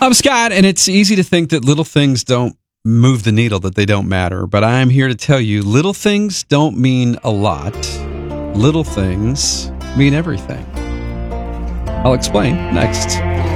I'm Scott, and it's easy to think that little things don't move the needle, that they don't matter. But I'm here to tell you, little things don't mean a lot. Little things mean everything. I'll explain next.